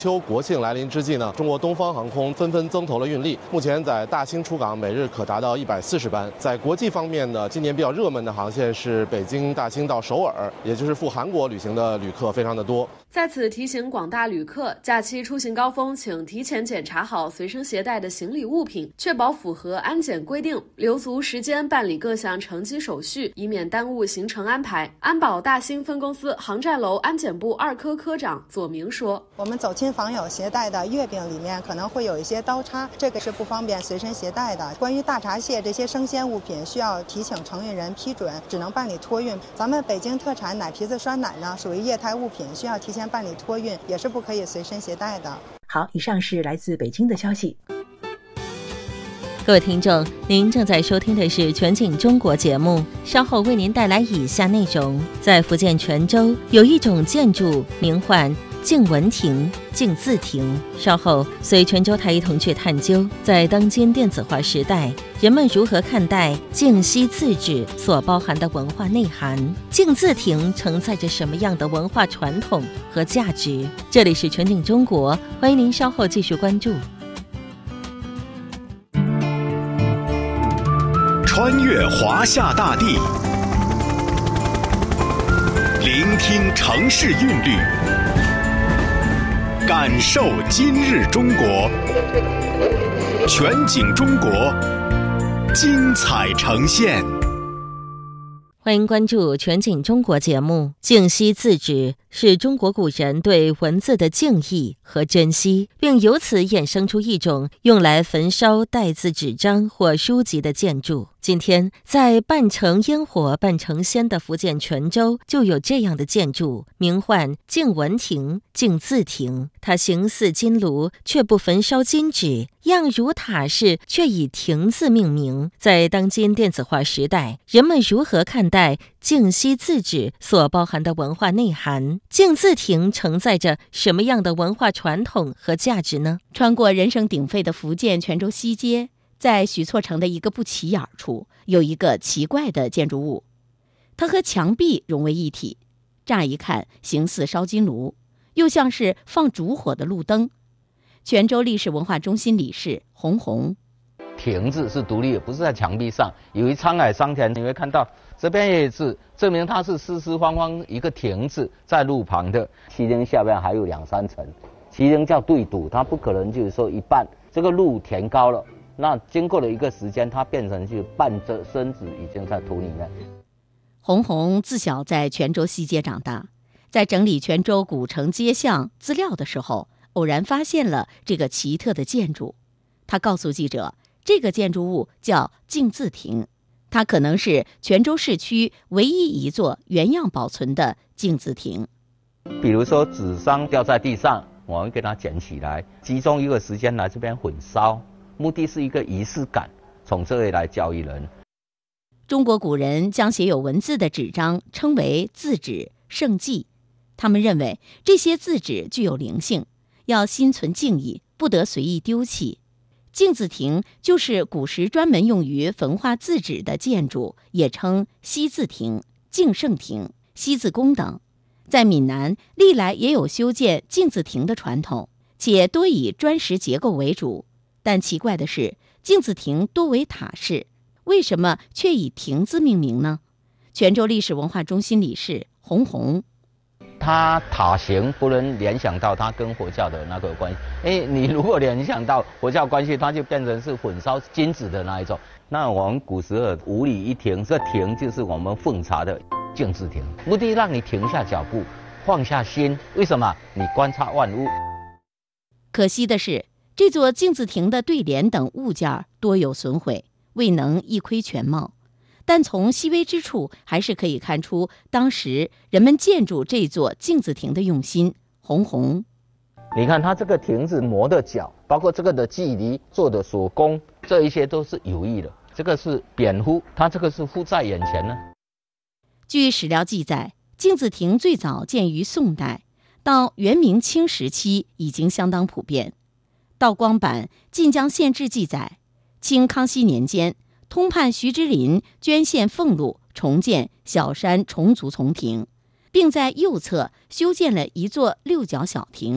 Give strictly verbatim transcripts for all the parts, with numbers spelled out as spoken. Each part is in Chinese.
秋国庆来临之际呢，中国东方航空纷纷增投了运力，目前在大兴出港每日可达到一百四十班。在国际方面呢，今年比较热门的航线是北京大兴到首尔，也就是赴韩国旅行的旅客非常的多。 在此提醒广大旅客，假期出行高峰，请提前检查好随身携带的行李物品，确保符合安检规定，留足时间办理各项乘机手续，以免耽误行程安排。安保大兴分公司航站楼安检部二科科长左明说：“ 我们走亲访友携带的月饼里面可能会有一些刀叉，这个是不方便随身携带的。关于大闸蟹这些生鲜物品，需要提请承运人批准，只能办理托运。咱们北京特产奶皮子酸奶呢，属于液态物品，需要提前办理托运，也是不可以随身携带的。” 好，以上是来自北京的消息。 各位听众，您正在收听的是全景中国节目，稍后为您带来以下内容。在福建泉州有一种建筑名唤静文亭、静字亭。稍后随泉州台一同去探究，在当今电子化时代，人们如何看待静息字纸所包含的文化内涵？静字亭承载着什么样的文化传统和价值？这里是全景中国，欢迎您稍后继续关注。 穿越华夏大地，聆听城市韵律，感受今日中国。全景中国，精彩呈现。 欢迎关注全景中国节目。静息字纸是中国古人对文字的敬意和珍惜，并由此衍生出一种用来焚烧带字纸张或书籍的建筑。今天在半城烟火半城鲜的福建泉州就有这样的建筑，名唤静文亭、静字亭。它形似金炉，却不焚烧金纸，样如塔式，却以亭字命名。在当今电子化时代，人们如何看待静息字纸所包含的文化内涵？静字亭承载着什么样的文化传统和价值呢？ 穿过人声鼎沸的福建泉州西街，在许厝城的一个不起眼处，有一个奇怪的建筑物，它和墙壁融为一体，乍一看形似烧金炉，又像是放烛火的路灯。泉州历史文化中心理事洪洪： 亭字是独立的，不是在墙壁上。由于沧海桑田，你会看到这边也是证明它是四四方方一个亭字在路旁的。旗亭下边还有两三层，旗亭叫对堵，它不可能就是说一半这个路填高了，那经过了一个时间，它变成就半遮身子已经在土里面。 洪洪自小在泉州西街长大，在整理泉州古城街巷资料的时候，偶然发现了这个奇特的建筑。他告诉记者，这个建筑物叫静字亭，它可能是泉州市区唯一一座原样保存的静字亭。 比如说纸张掉在地上，我们给它捡起来，集中一个时间来这边混烧，目的是一个仪式感，从这里来教育人。 中国古人将写有文字的纸张称为字纸、圣迹，他们认为这些字纸具有灵性，要心存敬意，不得随意丢弃。静字亭就是古时专门用于焚化字纸的建筑，也称西字亭、静圣亭、西字宫等。在闽南历来也有修建静字亭的传统，且多以砖石结构为主。但奇怪的是，静字亭多为塔式，为什么却以亭字命名呢？泉州历史文化中心理事洪洪： 它塔形不能联想到它跟佛教的那个关系，因为你如果联想到佛教关系，它就变成是混烧金子的那一种。那我们古时候五礼一亭，这亭就是我们奉茶的静字亭，目的让你停下脚步，放下心。为什么？你观察万物。 可惜的是，这座静字亭的对联等物件多有损毁，未能一窥全貌。但从细微之处，还是可以看出当时人们建筑这座静字亭的用心。洪洪： 你看它这个亭子磨的角，包括这个的距离做的手工，这一些都是有意的。这个是扁敷，它这个是敷在眼前呢。 据史料记载，静字亭最早建于宋代，到元明清时期已经相当普遍。道光版《晋江县志》记载，清康熙年间，通判徐之林捐献俸禄，重建小山重足丛亭，并在右侧修建了一座六角小亭，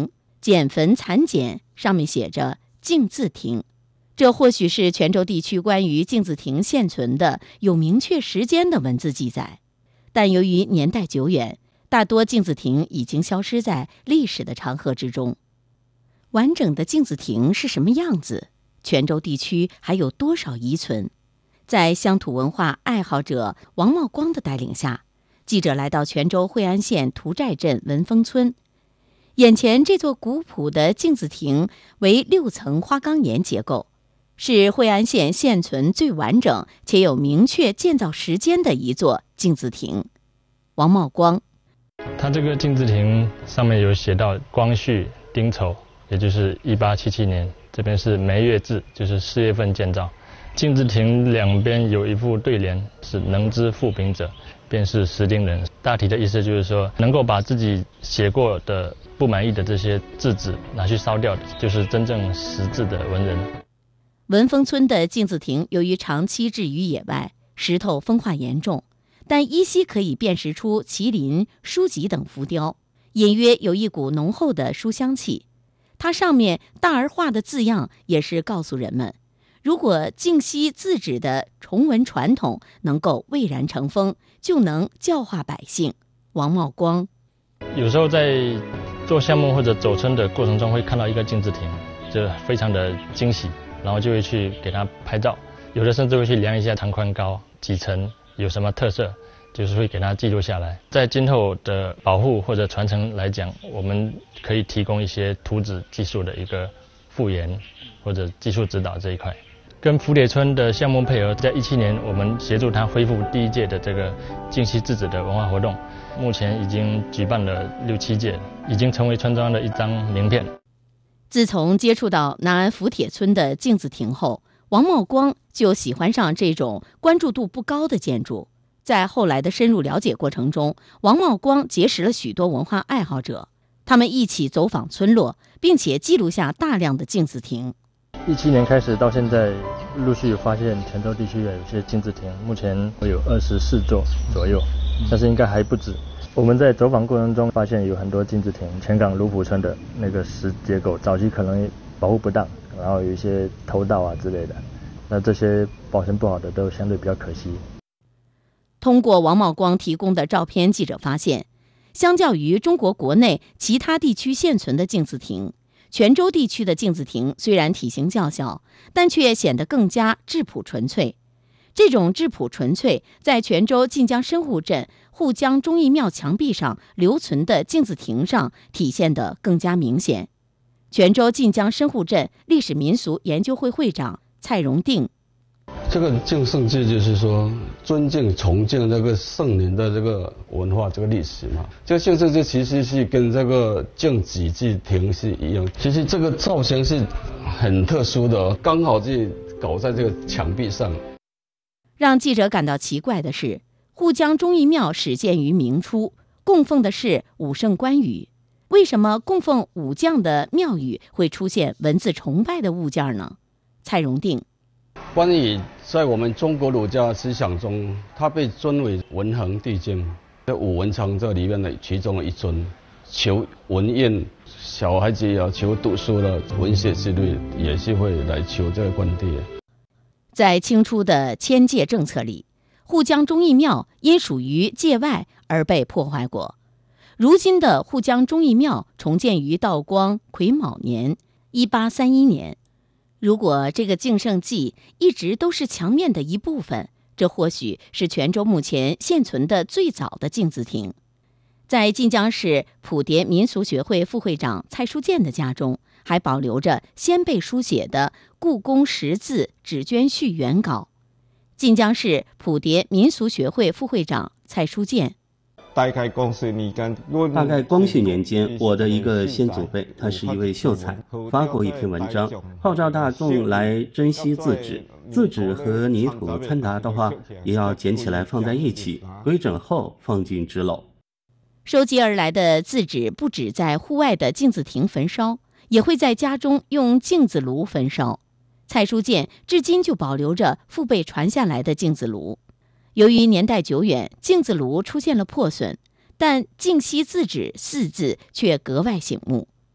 简坟残简上面写着镜字亭，这或许是泉州地区关于镜字亭现存的有明确时间的文字记载，但由于年代久远，大多镜字亭已经消失在历史的长河之中。完整的镜字亭是什么样子？泉州地区还有多少遗存？在乡土文化爱好者王茂光的带领下，记者来到泉州惠安县涂寨镇文峰村。眼前这座古朴的镜字亭为六层花岗岩结构，是惠安县现存最完整且有明确建造时间的一座镜字亭。王茂光， 它这个镜字亭上面有写到光绪丁丑，也就是一八七七年，这边是梅月至，就是四月份建造。镜字亭两边有一副对联，是能知负评者便是实丁人。大体的意思就是说，能够把自己写过的不满意的这些字纸拿去烧掉的，就是真正识字的文人。 文峰村的镜字亭由于长期置于野外，石头风化严重，但依稀可以辨识出麒麟、书籍等浮雕，隐约有一股浓厚的书香气。它上面大而化的字样也是告诉人们，如果净溪字纸的重文传统能够蔚然成风，就能教化百姓。王茂光， 有时候在做项目或者走村的过程中，会看到一个镜字亭，就非常的惊喜，然后就会去给它拍照，有的甚至会去量一下长宽高几层，有什么特色，就是会给它记录下来。在今后的保护或者传承来讲，我们可以提供一些图纸技术的一个复原或者技术指导这一块。跟福铁村的项目配合，在一七年我们协助他恢复第一届的这个净溪字纸的文化活动，目前已经举办了六七届，已经成为村庄的一张名片。 自从接触到南安福铁村的镜字亭后，王茂光就喜欢上这种关注度不高的建筑。在后来的深入了解过程中，王茂光结识了许多文化爱好者，他们一起走访村落，并且记录下大量的镜字亭。 一七年开始到现在，陆续发现泉州地区有些镜字亭，目前有二十四座左右，但是应该还不止。我们在走访过程中发现有很多镜字亭，泉港卢浦村的那个石结构早期可能保护不当，然后有一些偷盗啊之类的，那这些保存不好的都相对比较可惜。 通过王茂光提供的照片，记者发现，相较于中国国内其他地区现存的镜字亭，泉州地区的镜字亭虽然体型较小，但却显得更加质朴纯粹。这种质朴纯粹在泉州晋江深户镇户江忠义庙墙壁上留存的镜字亭上体现得更加明显。泉州晋江深户镇历史民俗研究会会长蔡荣定， 这个敬圣祭就是说尊敬崇敬这个圣人的这个文化这个历史嘛。这个敬圣祭其实是跟这个敬己祭亭是一样，其实这个造型是很特殊的哦，刚好是搞在这个墙壁上。 让记者感到奇怪的是，户江忠义庙始建于明初，供奉的是武圣关羽，为什么供奉武将的庙宇会出现文字崇拜的物件呢？蔡荣定， 关羽在我们中国儒家思想中，他被尊为文衡帝君，在武文昌这里面的其中的一尊。求文宴，小孩子要求读书了，文学之类也是会来求这个关帝。 在清初的迁界政策里，户江忠义庙因属于界外而被破坏过。如今的户江忠义庙重建于道光癸卯年一八三一年。如果这个敬圣祭一直都是墙面的一部分，这或许是泉州目前现存的最早的镜字亭。在晋江市普蝶民俗学会副会长蔡书建的家中，还保留着先辈书写的故宫识字纸镌序原稿。晋江市普蝶民俗学会副会长蔡书建， 大概光绪年间，我的一个先祖辈，他是一位秀才，发过一篇文章，号召大众来珍惜字纸。字纸和泥土掺杂的话，也要捡起来放在一起，规整后放进纸篓。 收集而来的字纸不只在户外的镜字亭焚烧，也会在家中用镜子炉焚烧。蔡书建至今就保留着父辈传下来的镜子炉。由于年代久远，镜子炉出现了破损，但净溪字纸四字却格外醒目。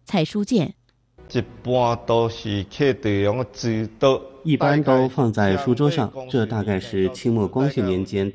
蔡书建。 一般都是刻地用纸刀， 一般都放在书桌上，这大概是清末光绪年间